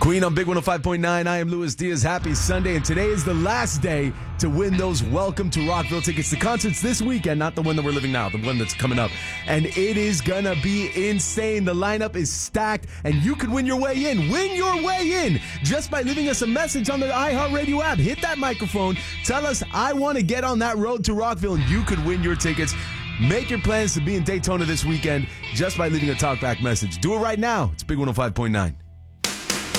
Queen on Big 105.9. I am Luis Diaz. Happy Sunday. And today is the last day to win those Welcome to Rockville tickets. The concert's this weekend, not the one that we're living now, the one that's coming up. And it is going to be insane. The lineup is stacked, and you can win your way in. Win your way in just by leaving us a message on the iHeartRadio app. Hit that microphone. Tell us, I want to get on that road to Rockville, and you could win your tickets. Make your plans to be in Daytona this weekend just by leaving a talkback message. Do it right now. It's Big 105.9.